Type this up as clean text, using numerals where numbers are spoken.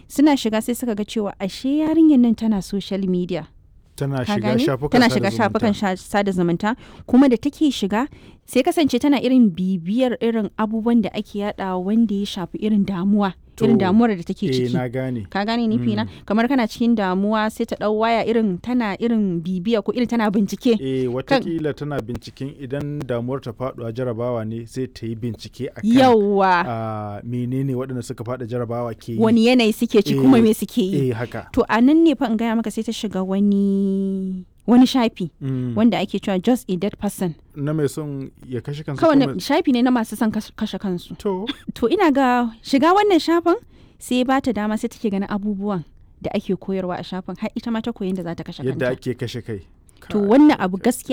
suna shiga sai suka ga cewa ashe yarinyar nan tana social media. Tana Ka shiga gane? shafukan Tana sada shiga shafukan zumunta. sada zumunta kuma da take shiga sai kasance tana irin bibiyar irin abubuwan da ake yada wanda ya shafi irin damuwa. Irin damuwar da take ciki. na gane. Ka gane nufi na? Kamar kana cikin damuwa sai ta dau waya irin tana irin bibiya ko irin tana bincike. Watakila tana binciken idan damuwar ta faɗuwa jarabawa ne sai ta yi bincike akan Yawwa. menene waɗanda suka faɗa jarabawa ke yi. Wani yanayi suke ci kuma me suke yi. haka. To a nan ne fa in gaya maka sai ta shiga wani shafi wanda ake cewa just a dead person. Na mai son ya kashe kansa. Kawai shafi ne na masu son kashe kansu. To ina ga shiga wannan shafin sai ba ta dama sai take ganin abubuwan da ake koyarwa a shafin har ita ma ta koyi da za ta kashe kanta. Yadda ake kashe kai. To wannan abu gaskiya